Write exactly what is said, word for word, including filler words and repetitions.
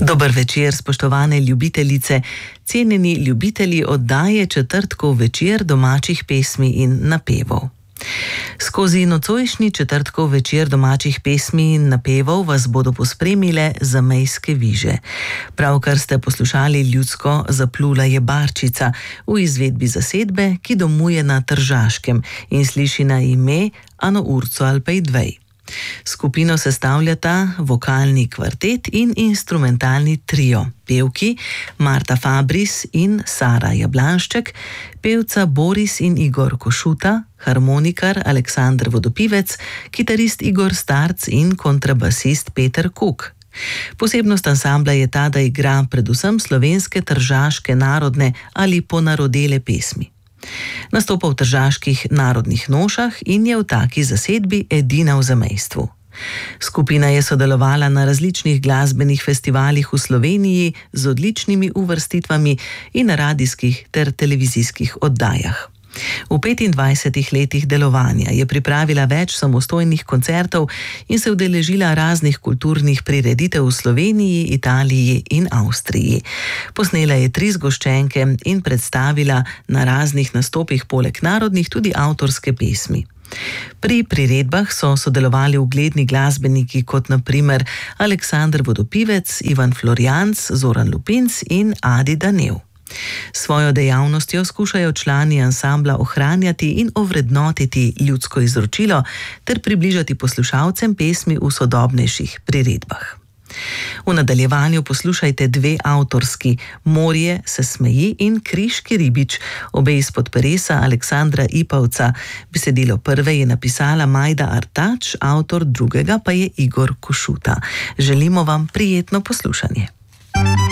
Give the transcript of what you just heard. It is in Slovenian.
Dober večer, spoštovane ljubitelice, cenjeni ljubitelji oddaje Četrtkov večer domačih pesmi in napevov. Skozi nocojšnji Četrtkov večer domačih pesmi in napevov vas bodo pospremile zamejske viže. Pravkar ste poslušali ljudsko Zaplula je barčica v izvedbi zasedbe, ki domuje na Tržaškem in sliši na ime Ano urco al pejdvej. Skupino sestavljata vokalni kvartet in instrumentalni trio, pevki Marta Fabris in Sara Jablanšček, pevca Boris in Igor Košuta, harmonikar Aleksander Vodopivec, kitarist Igor Starc in kontrabasist Peter Kuk. Posebnost ansambla je ta, da igra predvsem slovenske tržaške narodne ali ponarodele pesmi. Nastopa v tržaških narodnih nošah in je v taki zasedbi edina v zamejstvu. Skupina je sodelovala na različnih glasbenih festivalih v Sloveniji z odličnimi uvrstitvami in na radijskih ter televizijskih oddajah. V petindvajsetih letih delovanja je pripravila več samostojnih koncertov in se udeležila raznih kulturnih prireditev v Sloveniji, Italiji in Avstriji. Posnela je tri zgoščenke in predstavila na raznih nastopih poleg narodnih tudi avtorske pesmi. Pri priredbah so sodelovali ugledni glasbeniki kot na primer Aleksander Vodopivec, Ivan Florjanc, Zoran Lupinc in Adi Danev. Svojo dejavnostjo skušajo člani ansambla ohranjati in ovrednotiti ljudsko izročilo ter približati poslušalcem pesmi v sodobnejših priredbah. V nadaljevanju poslušajte dve avtorski, Morje se smeji in Kriški ribič, obe izpod peresa Aleksandra Ipavca. Besedilo prve je napisala Majda Artač, avtor drugega pa je Igor Košuta. Želimo vam prijetno poslušanje.